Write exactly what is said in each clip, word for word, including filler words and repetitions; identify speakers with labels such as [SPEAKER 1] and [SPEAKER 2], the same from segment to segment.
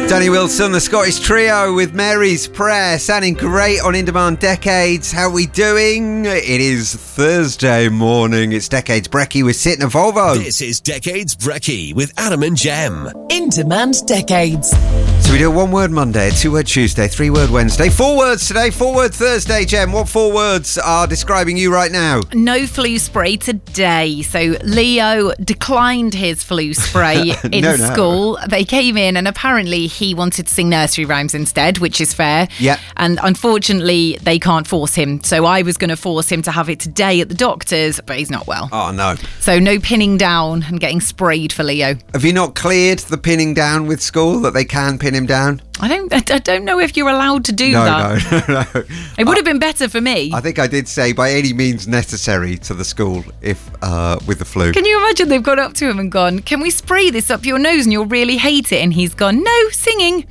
[SPEAKER 1] Danny Wilson, the Scottish Trio with Mary's Prayer, sounding great on In Demand Decades. How are we doing? It is Thursday morning. It's Decades Brekkie with Sit in a Volvo.
[SPEAKER 2] This is Decades Brekkie with Adam and Jem.
[SPEAKER 3] In Demand Decades.
[SPEAKER 1] So we do a one-word Monday, a two-word Tuesday, three-word Wednesday, four words today, four-word Thursday. Jem, what four words are describing you right now?
[SPEAKER 4] No flu spray today. So Leo declined his flu spray in
[SPEAKER 1] no, no.
[SPEAKER 4] school. They came in and apparently he wanted to sing nursery rhymes instead, which is fair.
[SPEAKER 1] Yeah.
[SPEAKER 4] And unfortunately, they can't force him. So I was going to force him to have it today at the doctor's, but he's not well.
[SPEAKER 1] Oh, no.
[SPEAKER 4] So no pinning down and getting sprayed for Leo.
[SPEAKER 1] Have you not cleared the pinning down with school, that they can pin him down?
[SPEAKER 4] I don't I don't know if you're allowed to do
[SPEAKER 1] no,
[SPEAKER 4] that.
[SPEAKER 1] No, no, no.
[SPEAKER 4] It would have been better for me.
[SPEAKER 1] I think I did say by any means necessary to the school if uh, with the flu.
[SPEAKER 4] Can you imagine they've gone up to him and gone, can we spray this up your nose and you'll really hate it? And he's gone, no, singing.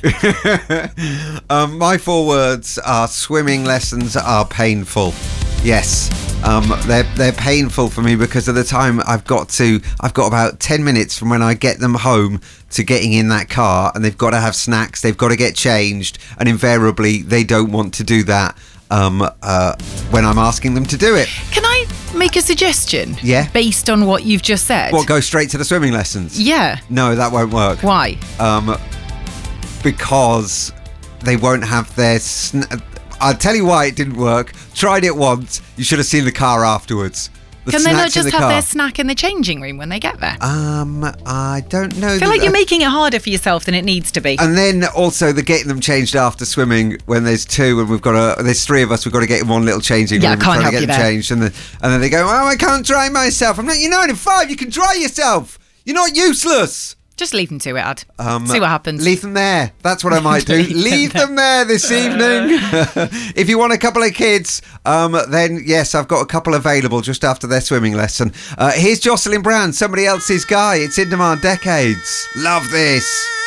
[SPEAKER 1] um, my four words are swimming lessons are painful. Yes. Um, they're they're painful for me because of the time I've got to I've got about ten minutes from when I get them home to getting in that car, and they've got to have snacks, they've got to get changed, and invariably they don't want to do that um, uh, when I'm asking them to do it.
[SPEAKER 4] Can I make a suggestion?
[SPEAKER 1] Yeah.
[SPEAKER 4] Based on what you've just said?
[SPEAKER 1] What, go straight to the swimming lessons?
[SPEAKER 4] Yeah.
[SPEAKER 1] No, that won't work.
[SPEAKER 4] Why?
[SPEAKER 1] Um, because they won't have their... Sn- I'll tell you why it didn't work. Tried it once. You should have seen the car afterwards. The
[SPEAKER 4] Can they not
[SPEAKER 1] snacks in
[SPEAKER 4] just
[SPEAKER 1] the
[SPEAKER 4] have
[SPEAKER 1] car.
[SPEAKER 4] their snack in the changing room when they get there?
[SPEAKER 1] Um, I don't know.
[SPEAKER 4] I feel like you're making it harder for yourself than it needs to be.
[SPEAKER 1] And then also the getting them changed after swimming when there's two and we've got to, there's three of us, we've got to get in one little changing
[SPEAKER 4] Yeah,
[SPEAKER 1] room
[SPEAKER 4] I can't
[SPEAKER 1] and try
[SPEAKER 4] help
[SPEAKER 1] to
[SPEAKER 4] you
[SPEAKER 1] get them
[SPEAKER 4] there.
[SPEAKER 1] changed. And then, and then they go, oh, I can't dry myself. I'm like, you're nine and five, you can dry yourself. You're not useless.
[SPEAKER 4] Just leave them to it, Ad.
[SPEAKER 1] Um,
[SPEAKER 4] See what happens.
[SPEAKER 1] Leave them there. That's what I might do.
[SPEAKER 4] Leave
[SPEAKER 1] leave
[SPEAKER 4] them
[SPEAKER 1] them there this evening. If you want a couple of kids, um, then yes, I've got a couple available just after their swimming lesson. Uh, here's Jocelyn Brown, Somebody Else's Guy. It's In Demand Decades. Love this.